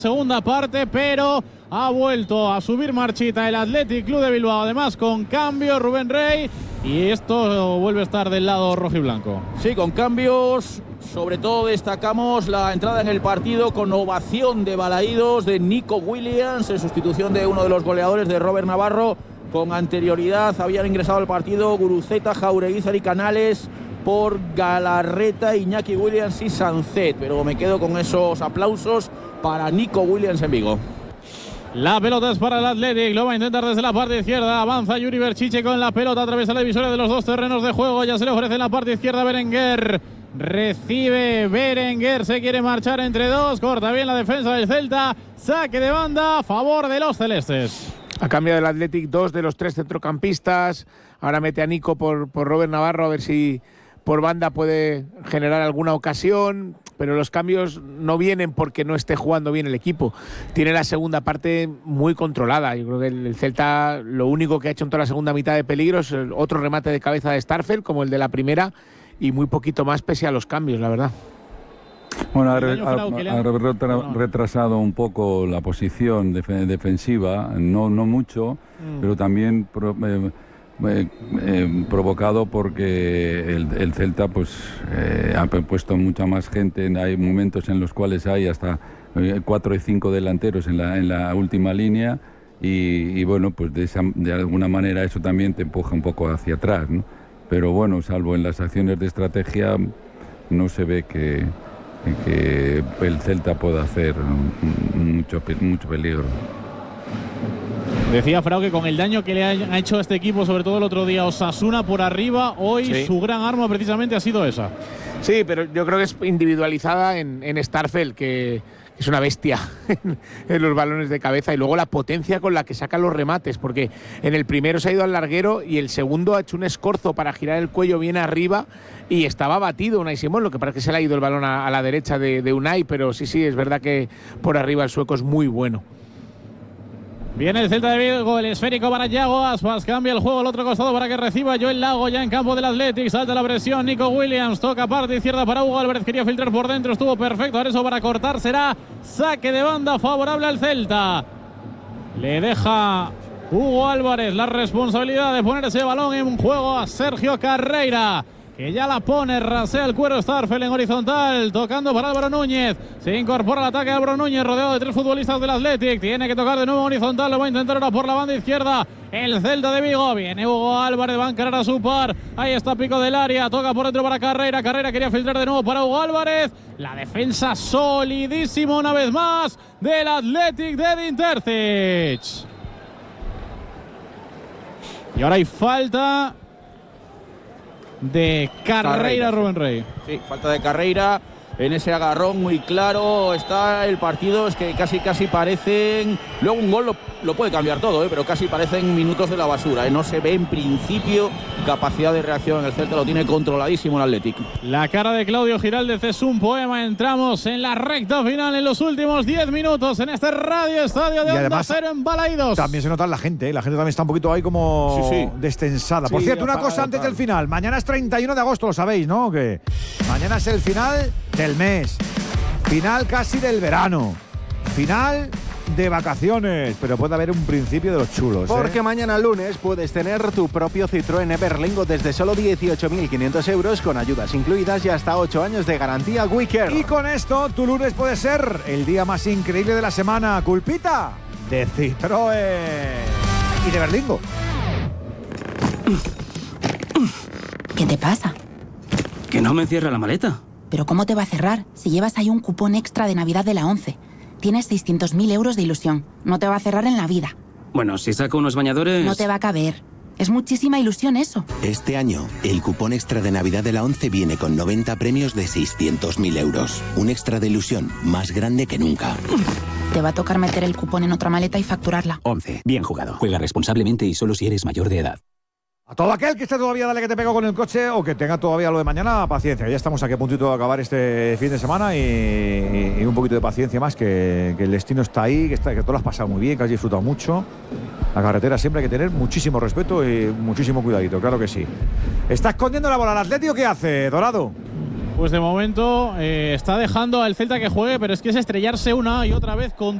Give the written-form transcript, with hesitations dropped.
segunda parte, pero ha vuelto a subir marchita el Athletic Club de Bilbao, además con cambio Rubén Rey, y esto vuelve a estar del lado rojiblanco. Sí, con cambios, sobre todo destacamos la entrada en el partido con ovación de balaídos de Nico Williams en sustitución de uno de los goleadores de Robert Navarro. Con anterioridad habían ingresado al partido Guruceta, Jaureguizar y Canales por Galarreta, Iñaki Williams y Sancet, pero me quedo con esos aplausos para Nico Williams en Vigo. La pelota es para el Athletic, lo va a intentar desde la parte izquierda, avanza Yuri Berchiche con la pelota, atraviesa la divisoria de los dos terrenos de juego, ya se le ofrece en la parte izquierda Berenguer, recibe Berenguer, se quiere marchar entre dos, corta bien la defensa del Celta, saque de banda a favor de los celestes. Ha cambiado el Athletic 2 de los 3 centrocampistas, ahora mete a Nico por Robert Navarro a ver si por banda puede generar alguna ocasión, pero los cambios no vienen porque no esté jugando bien el equipo. Tiene la segunda parte muy controlada. Yo creo que el Celta lo único que ha hecho en toda la segunda mitad de peligro es otro remate de cabeza de Starfelt, como el de la primera, y muy poquito más pese a los cambios, la verdad. Bueno, ha retrasado un poco la posición defensiva, no mucho, pero también provocado porque el Celta ha puesto mucha más gente. Hay momentos en los cuales hay hasta 4 y 5 delanteros en la última línea y bueno, pues de alguna manera eso también te empuja un poco hacia atrás, ¿no? Pero bueno, salvo en las acciones de estrategia, no se ve que el Celta pueda hacer mucho peligro. Decía Frau que con el daño que le ha hecho a este equipo, sobre todo el otro día Osasuna por arriba, hoy sí, su gran arma precisamente ha sido esa. Sí, pero yo creo que es individualizada en Starfelt, que es una bestia en los balones de cabeza, y luego la potencia con la que saca los remates, porque en el primero se ha ido al larguero y el segundo ha hecho un escorzo para girar el cuello bien arriba y estaba batido Unai Simón, lo que parece que se le ha ido el balón a la derecha de Unai, pero sí, es verdad que por arriba el sueco es muy bueno. Viene el Celta de Vigo, el esférico para Yago Aspas, cambia el juego al otro costado para que reciba Joel Lago ya en campo del Athletic, salta la presión, Nico Williams, toca parte izquierda para Hugo Álvarez, quería filtrar por dentro, estuvo perfecto, ahora eso para cortar será saque de banda favorable al Celta. Le deja Hugo Álvarez la responsabilidad de poner ese balón en juego a Sergio Carreira, que ya la pone, rasea el cuero Starfelt en horizontal, tocando para Álvaro Núñez, se incorpora al ataque de Álvaro Núñez, rodeado de 3 futbolistas del Athletic, tiene que tocar de nuevo horizontal, lo va a intentar ahora por la banda izquierda, el Celta de Vigo, viene Hugo Álvarez, va a encarar a su par, ahí está pico del área, toca por dentro para Carreira quería filtrar de nuevo para Hugo Álvarez, la defensa solidísima una vez más del Athletic de Edin Terzic. Y ahora hay falta de Carreira, Rubén Rey. Sí, falta de Carreira. En ese agarrón muy claro está el partido, es que casi parecen, luego un gol lo puede cambiar todo, pero casi parecen minutos de la basura, no se ve en principio capacidad de reacción en el Celta, lo tiene controladísimo el Athletic. La cara de Claudio Giraldez es un poema, entramos en la recta final en los últimos 10 minutos en este Radio Estadio de Onda Cero en Balaídos. También se nota la gente también está un poquito ahí como destensada. Por cierto, una cosa antes del final, mañana es 31 de agosto, lo sabéis, ¿no? Que mañana es el final del mes, final casi del verano, final de vacaciones, pero puede haber un principio de los chulos. Porque mañana lunes puedes tener tu propio Citroën Everlingo desde solo 18.500 euros con ayudas incluidas y hasta 8 años de garantía WeCare. Y con esto tu lunes puede ser el día más increíble de la semana, culpita de Citroën y de Berlingo. ¿Qué te pasa? Que no me cierra la maleta. ¿Pero cómo te va a cerrar si llevas ahí un cupón extra de Navidad de la 11? Tienes 600.000 euros de ilusión. No te va a cerrar en la vida. Bueno, si saco unos bañadores... No te va a caber. Es muchísima ilusión eso. Este año, el cupón extra de Navidad de la 11 viene con 90 premios de 600.000 euros. Un extra de ilusión más grande que nunca. Te va a tocar meter el cupón en otra maleta y facturarla. 11. Bien jugado. Juega responsablemente y solo si eres mayor de edad. A todo aquel que esté todavía dale que te pego con el coche o que tenga todavía lo de mañana, paciencia. Ya estamos aquí a puntito de acabar este fin de semana y un poquito de paciencia más, que el destino está ahí, que tú lo has pasado muy bien, que has disfrutado mucho. La carretera siempre hay que tener muchísimo respeto y muchísimo cuidadito, claro que sí. ¿Está escondiendo la bola el Atlético? ¿Qué hace, Dorado? Pues de momento está dejando al Celta que juegue, pero es que es estrellarse una y otra vez con